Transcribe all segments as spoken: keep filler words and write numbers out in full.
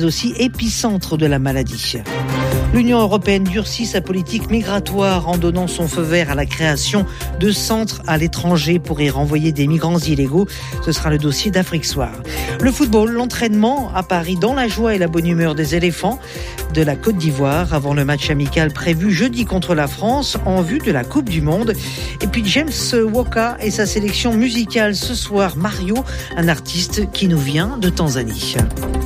mais aussi épicentre de la maladie. L'Union européenne durcit sa politique migratoire en donnant son feu vert à la création de centres à l'étranger pour y renvoyer des migrants illégaux. Ce sera le dossier d'Afrique Soir. Le football, l'entraînement à Paris dans la joie et la bonne humeur des éléphants de la Côte d'Ivoire avant le match amical prévu jeudi contre la France en vue de la Coupe du Monde. Et puis James Walker et sa sélection musicale ce soir. Mario, un artiste qui nous vient de Tanzanie.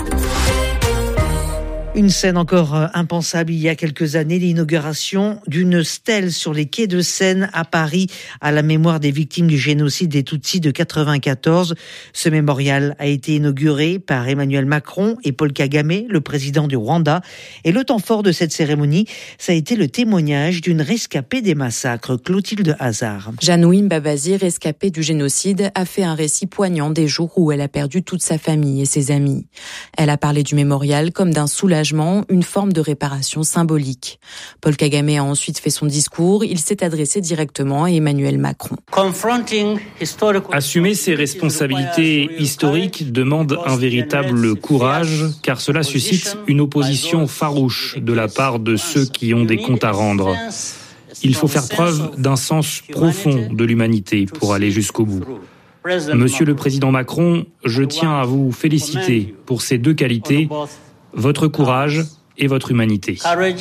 Une scène encore impensable il y a quelques années, l'inauguration d'une stèle sur les quais de Seine à Paris à la mémoire des victimes du génocide des Tutsis de quatre-vingt-quatorze. Ce mémorial a été inauguré par Emmanuel Macron et Paul Kagame, le président du Rwanda. Et le temps fort de cette cérémonie, ça a été le témoignage d'une rescapée des massacres, Clotilde Hazard. Janouin Babazi, rescapée du génocide, a fait un récit poignant des jours où elle a perdu toute sa famille et ses amis. Elle a parlé du mémorial comme d'un soulagement, une forme de réparation symbolique. Paul Kagame a ensuite fait son discours. Il s'est adressé directement à Emmanuel Macron. Assumer ses responsabilités historiques demande un véritable courage, car cela suscite une opposition farouche de la part de ceux qui ont des comptes à rendre. Il faut faire preuve d'un sens profond de l'humanité pour aller jusqu'au bout. Monsieur le Président Macron, je tiens à vous féliciter pour ces deux qualités, votre courage et votre humanité.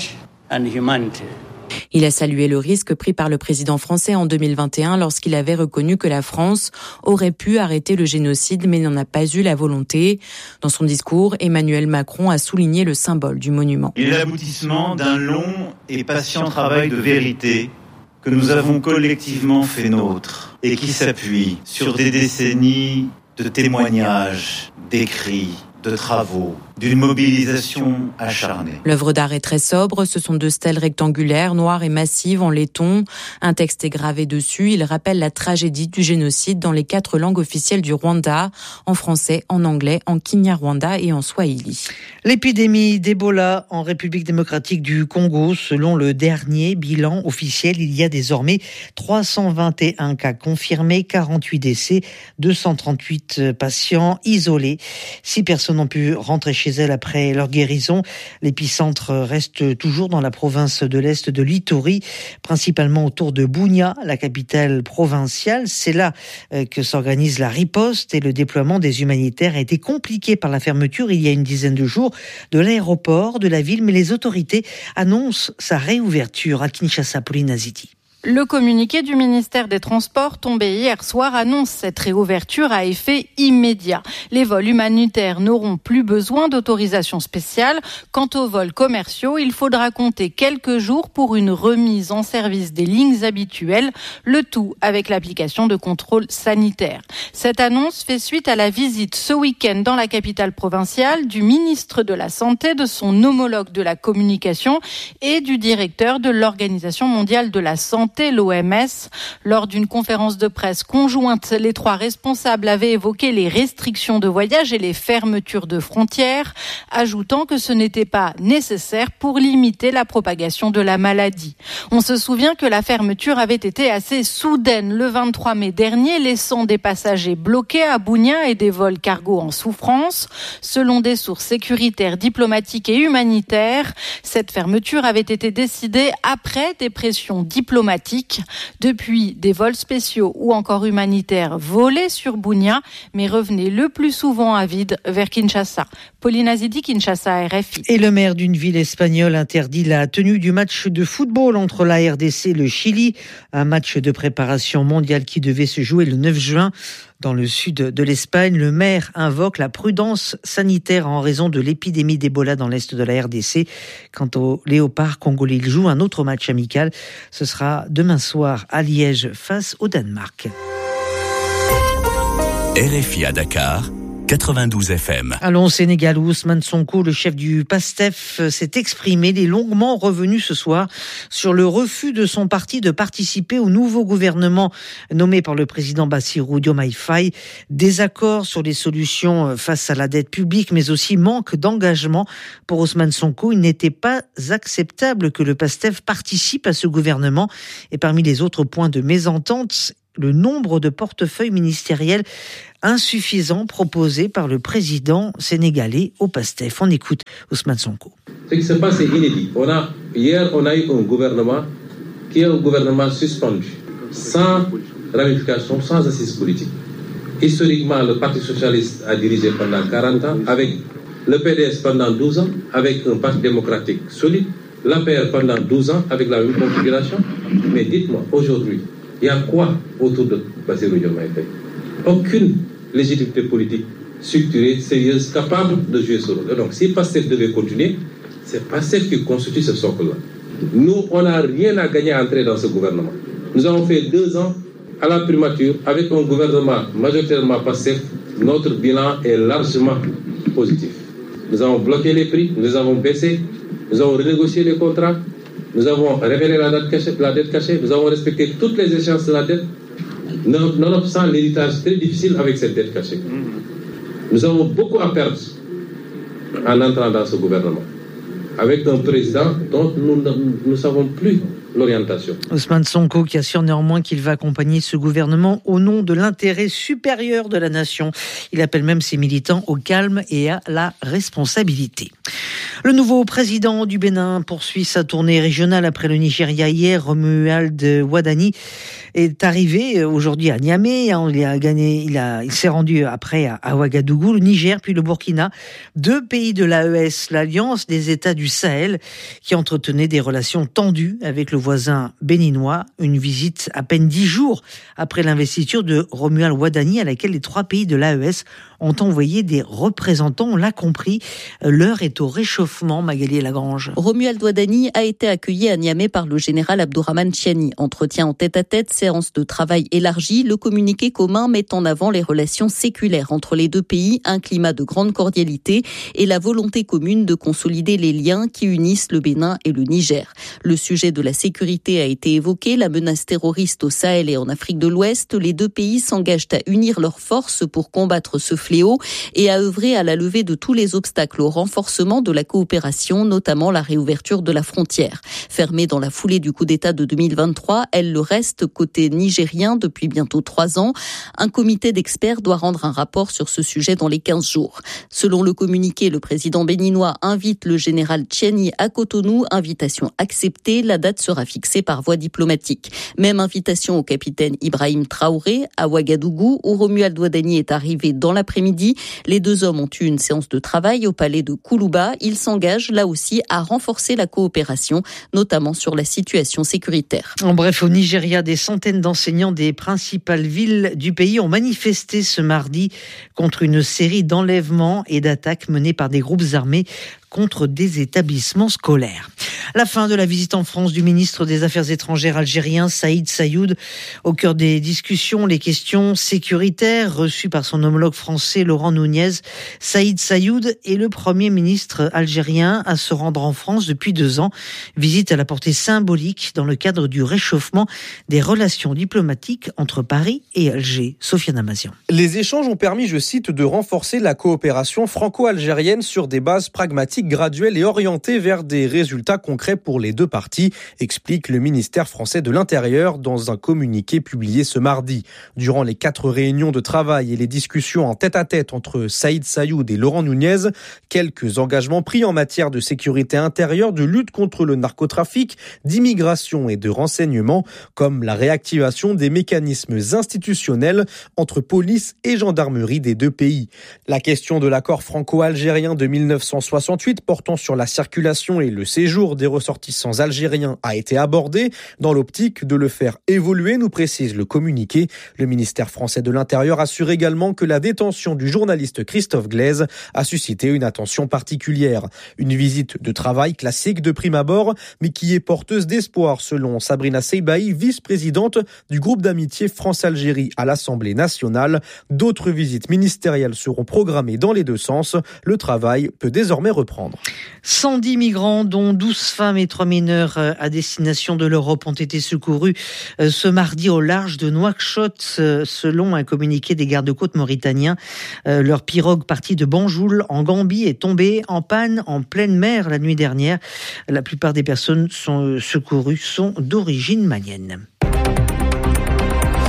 Il a salué le risque pris par le président français en deux mille vingt et un lorsqu'il avait reconnu que la France aurait pu arrêter le génocide mais n'en a pas eu la volonté. Dans son discours, Emmanuel Macron a souligné le symbole du monument. Il est l'aboutissement d'un long et patient travail de vérité que nous avons collectivement fait nôtre et qui s'appuie sur des décennies de témoignages, d'écrits, de travaux, d'une mobilisation acharnée. L'œuvre d'art est très sobre, ce sont deux stèles rectangulaires, noires et massives en laiton. Un texte est gravé dessus, il rappelle la tragédie du génocide dans les quatre langues officielles du Rwanda, en français, en anglais, en Kinyarwanda et en Swahili. L'épidémie d'Ebola en République démocratique du Congo, selon le dernier bilan officiel, il y a désormais trois cent vingt et un cas confirmés, quarante-huit décès, deux cent trente-huit patients isolés. Six personnes ont pu rentrer chez elles après leur guérison. L'épicentre reste toujours dans la province de l'Est de l'Ituri, principalement autour de Bunia, la capitale provinciale. C'est là que s'organise la riposte et le déploiement des humanitaires a été compliqué par la fermeture il y a une dizaine de jours de l'aéroport de la ville, mais les autorités annoncent sa réouverture à Kinshasa. Pauline Aziti. Le communiqué du ministère des Transports tombé hier soir annonce cette réouverture à effet immédiat. Les vols humanitaires n'auront plus besoin d'autorisation spéciale. Quant aux vols commerciaux, il faudra compter quelques jours pour une remise en service des lignes habituelles, le tout avec l'application de contrôles sanitaires. Cette annonce fait suite à la visite ce week-end dans la capitale provinciale du ministre de la Santé, de son homologue de la communication et du directeur de l'Organisation mondiale de la santé, l'O M S. Lors d'une conférence de presse conjointe, les trois responsables avaient évoqué les restrictions de voyage et les fermetures de frontières, ajoutant que ce n'était pas nécessaire pour limiter la propagation de la maladie. On se souvient que la fermeture avait été assez soudaine le vingt-trois mai dernier, laissant des passagers bloqués à Bunia et des vols cargo en souffrance. Selon des sources sécuritaires, diplomatiques et humanitaires, cette fermeture avait été décidée après des pressions diplomatiques. Depuis, des vols spéciaux ou encore humanitaires volaient sur Bunia, mais revenaient le plus souvent à vide vers Kinshasa. Pauline Azidi, Kinshasa, R F I. Et le maire d'une ville espagnole interdit la tenue du match de football entre la R D C et le Chili, un match de préparation mondiale qui devait se jouer le neuf juin. Dans le sud de l'Espagne, le maire invoque la prudence sanitaire en raison de l'épidémie d'Ebola dans l'est de la R D C. Quant au Léopard congolais, il joue un autre match amical. Ce sera demain soir à Liège face au Danemark. R F I à Dakar, quatre-vingt-douze F M. Allons au Sénégal où Ousmane Sonko, le chef du PASTEF, s'est exprimé. Il est longuement revenu ce soir sur le refus de son parti de participer au nouveau gouvernement nommé par le président Bassirou Diomaye Faye. Désaccord sur les solutions face à la dette publique, mais aussi manque d'engagement pour Ousmane Sonko. Il n'était pas acceptable que le PASTEF participe à ce gouvernement. Et parmi les autres points de mésentente, le nombre de portefeuilles ministériels insuffisants proposés par le président sénégalais au PASTEF. On écoute Ousmane Sonko. Ce qui se passe est inédit. On a, hier, on a eu un gouvernement qui est un gouvernement suspendu, sans ramification, sans assise politique. Historiquement, le Parti socialiste a dirigé pendant quarante ans, avec le P D S pendant douze ans, avec un parti démocratique solide, l'A P R pendant douze ans, avec la même configuration. Mais dites-moi, aujourd'hui, il y a quoi autour de Bassirou Diomaye Faye? Aucune légitimité politique structurée, sérieuse, capable de jouer ce rôle. Donc, si PASTEF devait continuer, c'est PASTEF qui constitue ce socle-là. Nous, on n'a rien à gagner à entrer dans ce gouvernement. Nous avons fait deux ans à la primature avec un gouvernement majoritairement PASTEF. Notre bilan est largement positif. Nous avons bloqué les prix, nous avons baissé, nous avons renégocié les contrats, nous avons révélé la dette cachée, la dette cachée, nous avons respecté toutes les échéances de la dette, nonobstant l'héritage très difficile avec cette dette cachée. Nous avons beaucoup à perdre en entrant dans ce gouvernement, avec un président dont nous ne savons plus l'orientation. Ousmane Sonko qui assure néanmoins qu'il va accompagner ce gouvernement au nom de l'intérêt supérieur de la nation. Il appelle même ses militants au calme et à la responsabilité. Le nouveau président du Bénin poursuit sa tournée régionale après le Nigeria hier. Romuald Wadani est arrivé aujourd'hui à Niamey. Il a gagné, il a, il s'est rendu après à Ouagadougou, le Niger puis le Burkina, deux pays de l'A E S, l'Alliance des États du Sahel, qui entretenait des relations tendues avec le voisin béninois. Une visite à peine dix jours après l'investiture de Romuald Wadani, à laquelle les trois pays de l'A E S ont envoyé des représentants. On l'a compris, l'heure est au réchauffement. Magali Lagrange. Romuald Wadani a été accueilli à Niamey par le général Abdourahmane Chiani. Entretien en tête-à-tête, séance de travail élargie. Le communiqué commun met en avant les relations séculaires entre les deux pays, un climat de grande cordialité et la volonté commune de consolider les liens qui unissent le Bénin et le Niger. Le sujet de la sécurité a été évoqué, la menace terroriste au Sahel et en Afrique de l'Ouest. Les deux pays s'engagent à unir leurs forces pour combattre ce fléau et à œuvrer à la levée de tous les obstacles au renforcement de la coopération, notamment la réouverture de la frontière. Fermée dans la foulée du coup d'État de deux mille vingt-trois, elle le reste côté nigérien depuis bientôt trois ans. Un comité d'experts doit rendre un rapport sur ce sujet dans les quinze jours. Selon le communiqué, le président béninois invite le général Chiani à Cotonou, invitation acceptée, la date sera fixée par voie diplomatique. Même invitation au capitaine Ibrahim Traoré à Ouagadougou, où Romuald Wadani est arrivé dans l'après-midi. Les deux hommes ont eu une séance de travail au palais de Koulouba. Ils s'engagent là aussi à renforcer la coopération, notamment sur la situation sécuritaire. En bref, au Nigeria, des centaines d'enseignants des principales villes du pays ont manifesté ce mardi contre une série d'enlèvements et d'attaques menées par des groupes armés contre des établissements scolaires. La fin de la visite en France du ministre des Affaires étrangères algérien Saïd Saïoud. Au cœur des discussions, les questions sécuritaires reçues par son homologue français Laurent Nunez. Saïd Saïoud est le premier ministre algérien à se rendre en France depuis deux ans. Visite à la portée symbolique dans le cadre du réchauffement des relations diplomatiques entre Paris et Alger. Sofiane Amazian. Les échanges ont permis, je cite, de renforcer la coopération franco-algérienne sur des bases pragmatiques, graduelles et orientées vers des résultats concrets pour les deux parties, explique le ministère français de l'Intérieur dans un communiqué publié ce mardi. Durant les quatre réunions de travail et les discussions en tête-à-tête entre Saïd Saïoud et Laurent Nunez, quelques engagements pris en matière de sécurité intérieure, de lutte contre le narcotrafic, d'immigration et de renseignement, comme la réactivation des mécanismes institutionnels entre police et gendarmerie des deux pays. La question de l'accord franco-algérien de mille neuf cent soixante-huit portant sur la circulation et le séjour des ressortissants algériens a été abordée dans l'optique de le faire évoluer, nous précise le communiqué. Le ministère français de l'Intérieur assure également que la détention du journaliste Christophe Glaise a suscité une attention particulière. Une visite de travail classique de prime abord, mais qui est porteuse d'espoir selon Sabrina Seybaï, vice-présidente du groupe d'amitié France-Algérie à l'Assemblée nationale. D'autres visites ministérielles seront programmées dans les deux sens. Le travail peut désormais reprendre. cent dix migrants, dont douze femmes et trois mineurs à destination de l'Europe, ont été secourus ce mardi au large de Nouakchott, selon un communiqué des gardes-côtes mauritaniens. Leur pirogue partie de Banjoul en Gambie est tombée en panne en pleine mer la nuit dernière. La plupart des personnes sont secourues sont d'origine malienne.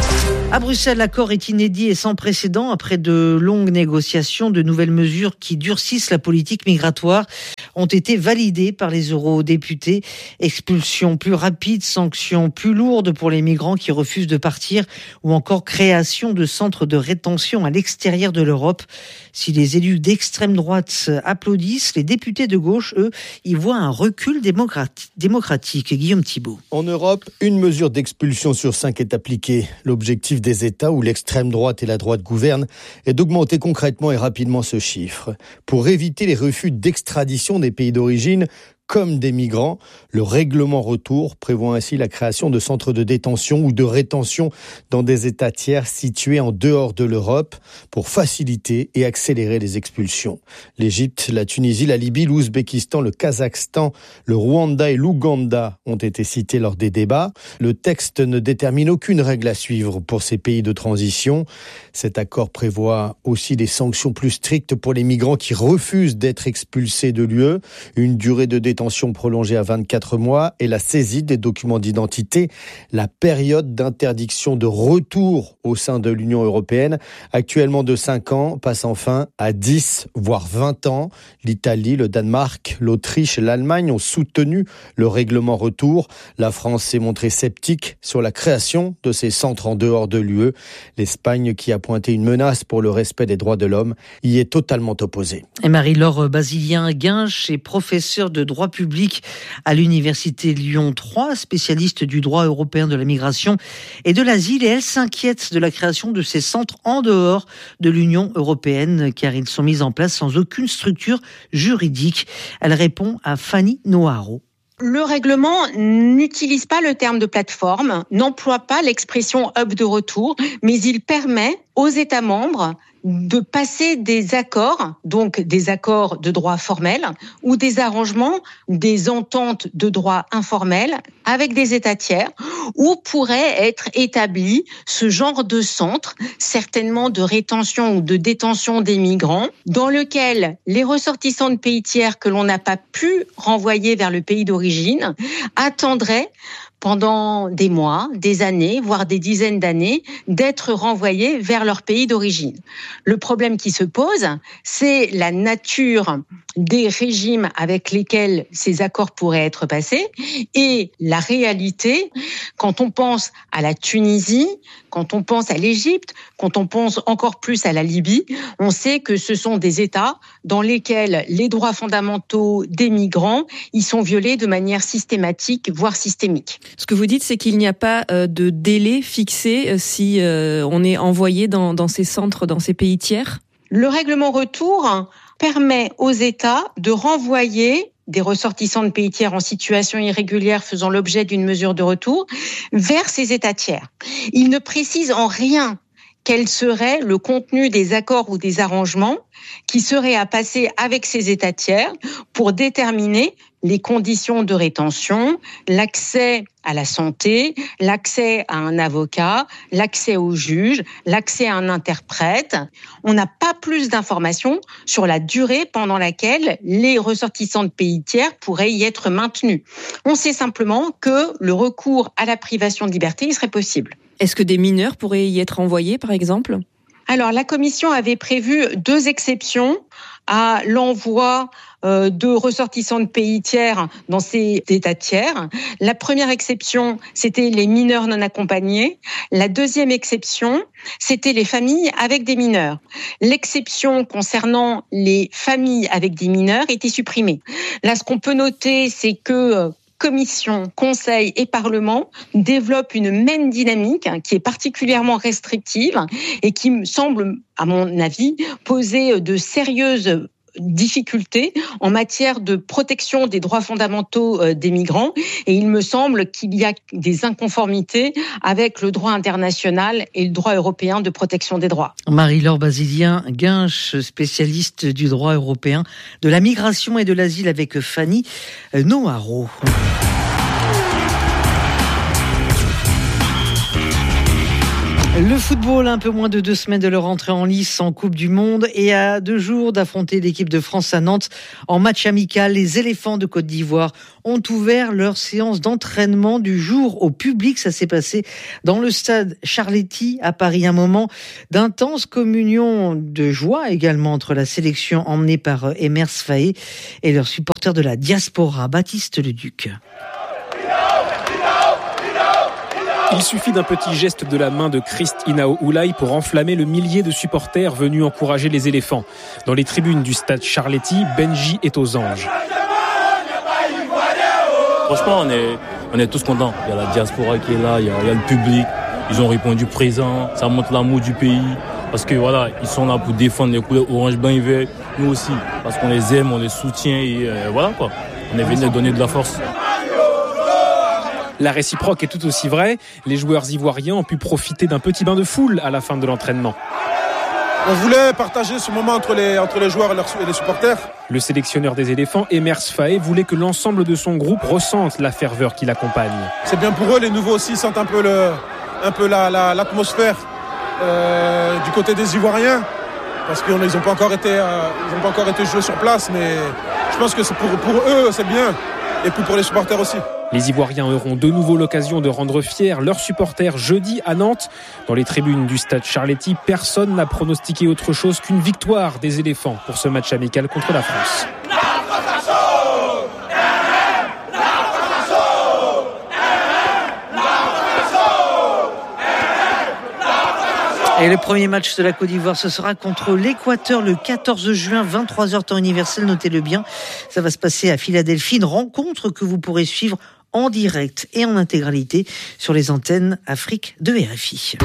À Bruxelles, l'accord est inédit et sans précédent. Après de longues négociations, de nouvelles mesures qui durcissent la politique migratoire ont été validées par les eurodéputés. Expulsion plus rapide, sanctions plus lourdes pour les migrants qui refusent de partir ou encore création de centres de rétention à l'extérieur de l'Europe. Si les élus d'extrême droite applaudissent, les députés de gauche, eux, y voient un recul démocratique. Guillaume Thibault. En Europe, une mesure d'expulsion sur cinq est appliquée. L'objectif des États où l'extrême droite et la droite gouvernent est d'augmenter concrètement et rapidement ce chiffre. Pour éviter les refus d'extradition des pays d'origine, comme des migrants, le règlement retour prévoit ainsi la création de centres de détention ou de rétention dans des États tiers situés en dehors de l'Europe pour faciliter et accélérer les expulsions. L'Égypte, la Tunisie, la Libye, l'Ouzbékistan, le Kazakhstan, le Rwanda et l'Ouganda ont été cités lors des débats. Le texte ne détermine aucune règle à suivre pour ces pays de transition. Cet accord prévoit aussi des sanctions plus strictes pour les migrants qui refusent d'être expulsés de l'U E, une durée de détention détention prolongée à vingt-quatre mois et la saisie des documents d'identité. La période d'interdiction de retour au sein de l'Union européenne, actuellement de cinq ans, passe enfin à dix, voire vingt ans. L'Italie, le Danemark, l'Autriche et l'Allemagne ont soutenu le règlement retour. La France s'est montrée sceptique sur la création de ces centres en dehors de l'U E. L'Espagne, qui a pointé une menace pour le respect des droits de l'homme, y est totalement opposée. Et Marie-Laure Basilien-Guinche est professeure de droit public à l'université Lyon trois, spécialiste du droit européen de la migration et de l'asile, et elle s'inquiète de la création de ces centres en dehors de l'Union européenne car ils sont mis en place sans aucune structure juridique. Elle répond à Fanny Noharo. Le règlement n'utilise pas le terme de plateforme, n'emploie pas l'expression hub de retour, mais il permet aux États membres de passer des accords, donc des accords de droit formel ou des arrangements, des ententes de droit informel avec des États tiers où pourrait être établi ce genre de centre, certainement de rétention ou de détention des migrants, dans lequel les ressortissants de pays tiers que l'on n'a pas pu renvoyer vers le pays d'origine attendraient pendant des mois, des années, voire des dizaines d'années, d'être renvoyés vers leur pays d'origine. Le problème qui se pose, c'est la nature des régimes avec lesquels ces accords pourraient être passés et la réalité, quand on pense à la Tunisie, quand on pense à l'Égypte, quand on pense encore plus à la Libye, on sait que ce sont des États dans lesquels les droits fondamentaux des migrants y sont violés de manière systématique, voire systémique. Ce que vous dites, c'est qu'il n'y a pas de délai fixé si on est envoyé dans, dans ces centres, dans ces pays tiers ? Le règlement retour permet aux États de renvoyer des ressortissants de pays tiers en situation irrégulière faisant l'objet d'une mesure de retour vers ces États tiers. Il ne précise en rien quel serait le contenu des accords ou des arrangements qui seraient à passer avec ces États tiers pour déterminer les conditions de rétention, l'accès à la santé, l'accès à un avocat, l'accès au juge, l'accès à un interprète. On n'a pas plus d'informations sur la durée pendant laquelle les ressortissants de pays tiers pourraient y être maintenus. On sait simplement que le recours à la privation de liberté y serait possible. Est-ce que des mineurs pourraient y être envoyés, par exemple ? Alors, la Commission avait prévu deux exceptions à l'envoi euh, de ressortissants de pays tiers dans ces États tiers. La première exception, c'était les mineurs non accompagnés. La deuxième exception, c'était les familles avec des mineurs. L'exception concernant les familles avec des mineurs était supprimée. Là, ce qu'on peut noter, c'est que Commission, Conseil et Parlement développent une même dynamique qui est particulièrement restrictive et qui me semble, à mon avis, poser de sérieuses difficultés en matière de protection des droits fondamentaux des migrants. Et il me semble qu'il y a des inconformités avec le droit international et le droit européen de protection des droits. Marie-Laure Basilien-Guinche, spécialiste du droit européen, de la migration et de l'asile avec Fanny Noharo. Le football, un peu moins de deux semaines de leur entrée en lice en Coupe du Monde et à deux jours d'affronter l'équipe de France à Nantes en match amical, les éléphants de Côte d'Ivoire ont ouvert leur séance d'entraînement du jour au public. Ça s'est passé dans le stade Charletti à Paris. Un moment d'intense communion de joie également entre la sélection emmenée par Emers Faé et leurs supporters de la diaspora. Baptiste Leduc. Il suffit d'un petit geste de la main de Christ Inao Oulay pour enflammer le millier de supporters venus encourager les éléphants. Dans les tribunes du stade Charletti, Benji est aux anges. Franchement, on est, on est tous contents. Il y a la diaspora qui est là, il y a, il y a le public. Ils ont répondu présent, ça montre l'amour du pays. Parce que voilà, ils sont là pour défendre les couleurs orange, blanc et vert. Nous aussi, parce qu'on les aime, on les soutient et euh, voilà quoi. On est venu leur donner de la force. La réciproque est tout aussi vraie. Les joueurs ivoiriens ont pu profiter d'un petit bain de foule à la fin de l'entraînement. On voulait partager ce moment entre les, entre les joueurs et, leurs, et les supporters. Le sélectionneur des éléphants, Emers Faé, voulait que l'ensemble de son groupe ressente la ferveur qui l'accompagne. C'est bien pour eux, les nouveaux aussi sentent un peu, le, un peu la, la, l'atmosphère euh, du côté des Ivoiriens. Parce qu'ils n'ont pas encore été, euh, ils n'ont pas encore été joués sur place, mais je pense que c'est pour, pour eux, c'est bien. Et puis pour les supporters aussi. Les Ivoiriens auront de nouveau l'occasion de rendre fiers leurs supporters jeudi à Nantes. Dans les tribunes du stade Charletti, personne n'a pronostiqué autre chose qu'une victoire des éléphants pour ce match amical contre la France. Et le premier match de la Côte d'Ivoire, ce sera contre l'Équateur le quatorze juin, vingt-trois heures temps universel, notez-le bien. Ça va se passer à Philadelphie, une rencontre que vous pourrez suivre en direct et en intégralité sur les antennes Afrique de R F I.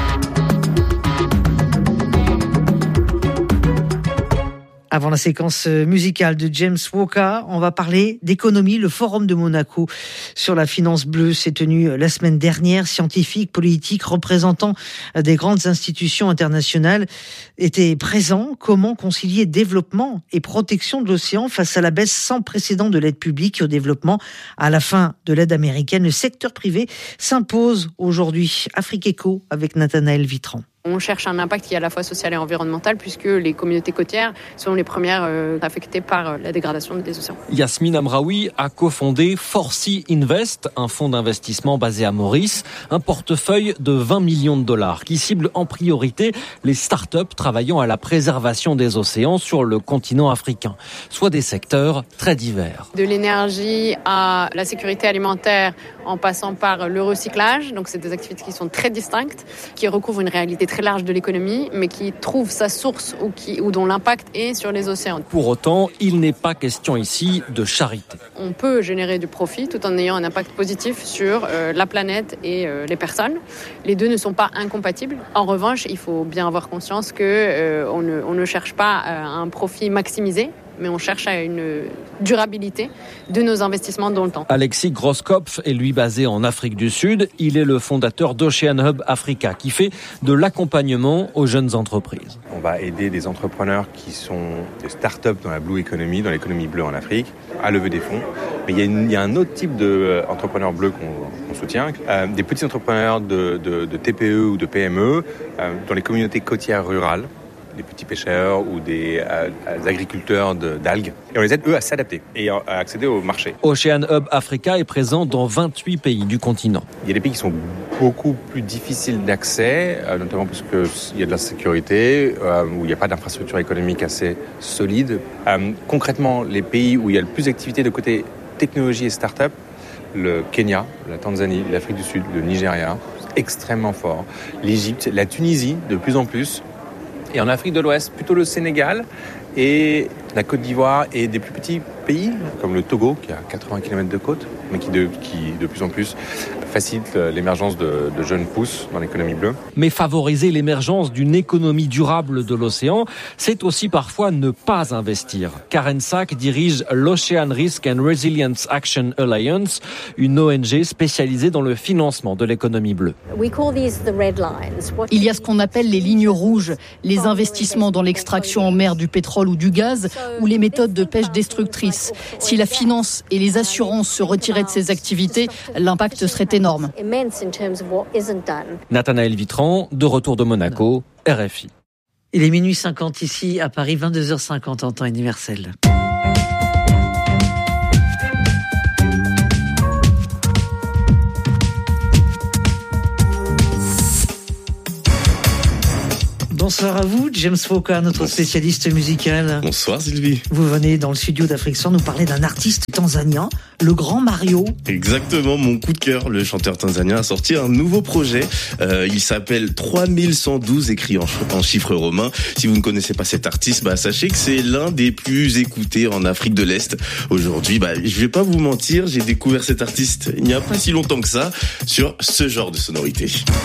Avant la séquence musicale de James Walker, on va parler d'économie. Le Forum de Monaco sur la finance bleue s'est tenu la semaine dernière. Scientifiques, politiques, représentants des grandes institutions internationales étaient présents. Comment concilier développement et protection de l'océan face à la baisse sans précédent de l'aide publique au développement? À la fin de l'aide américaine, le secteur privé s'impose aujourd'hui. Afrique Éco avec Nathanaël Vitran. On cherche un impact qui est à la fois social et environnemental puisque les communautés côtières sont les premières euh, affectées par la dégradation des océans. Yasmine Amraoui a cofondé four C Invest, un fonds d'investissement basé à Maurice, un portefeuille de vingt millions de dollars qui cible en priorité les start-up travaillant à la préservation des océans sur le continent africain, soit des secteurs très divers. De l'énergie à la sécurité alimentaire en passant par le recyclage, donc c'est des activités qui sont très distinctes, qui recouvrent une réalité très large de l'économie, mais qui trouve sa source ou, qui, ou dont l'impact est sur les océans. Pour autant, il n'est pas question ici de charité. On peut générer du profit tout en ayant un impact positif sur euh, la planète et euh, les personnes. Les deux ne sont pas incompatibles. En revanche, il faut bien avoir conscience que euh, on, ne, on ne cherche pas euh, un profit maximisé, mais on cherche à une durabilité de nos investissements dans le temps. Alexis Grosskopf est lui basé en Afrique du Sud. Il est le fondateur d'Ocean Hub Africa, qui fait de l'accompagnement aux jeunes entreprises. On va aider des entrepreneurs qui sont des start-up dans la blue economy, dans l'économie bleue en Afrique, à lever des fonds. Mais il y a, une, il y a un autre type d'entrepreneurs bleus qu'on, qu'on soutient, euh, des petits entrepreneurs de, de, de T P E ou de P M E euh, dans les communautés côtières rurales, des petits pêcheurs ou des euh, agriculteurs de, d'algues. Et on les aide, eux, à s'adapter et à accéder au marché. Ocean Hub Africa est présent dans vingt-huit pays du continent. Il y a des pays qui sont beaucoup plus difficiles d'accès, euh, notamment parce qu'il y a de la sécurité, euh, où il n'y a pas d'infrastructure économique assez solide. Euh, concrètement, les pays où il y a le plus d'activité de côté technologie et start-up, le Kenya, la Tanzanie, l'Afrique du Sud, le Nigeria, extrêmement fort. L'Égypte, la Tunisie, de plus en plus. Et en Afrique de l'Ouest, plutôt le Sénégal et la Côte d'Ivoire et des plus petits pays, comme le Togo, qui a quatre-vingts kilomètres de côte, mais qui de, qui de plus en plus facilite l'émergence de, de jeunes pousses dans l'économie bleue. Mais favoriser l'émergence d'une économie durable de l'océan, c'est aussi parfois ne pas investir. Karen Sack dirige l'Ocean Risk and Resilience Action Alliance, une O N G spécialisée dans le financement de l'économie bleue. Il y a ce qu'on appelle les lignes rouges, les investissements dans l'extraction en mer du pétrole ou du gaz ou les méthodes de pêche destructrices. Si la finance et les assurances se retiraient de ces activités, l'impact serait énorme. Nathanaël Vitran, de retour de Monaco, R F I. Il est minuit cinquante ici à Paris, vingt-deux heures cinquante en temps universel. Bonsoir à vous, James Foucault, notre spécialiste musical. Bonsoir Sylvie. Vous venez dans le studio d'Afrique cent nous parler d'un artiste tanzanien, le Grand Mario. Exactement, mon coup de cœur. Le chanteur tanzanien a sorti un nouveau projet. Euh, il s'appelle trois mille cent douze, écrit en, en chiffres romains. Si vous ne connaissez pas cet artiste, bah, sachez que c'est l'un des plus écoutés en Afrique de l'Est. Aujourd'hui, bah, je vais pas vous mentir, j'ai découvert cet artiste il n'y a pas si longtemps que ça sur ce genre de sonorité.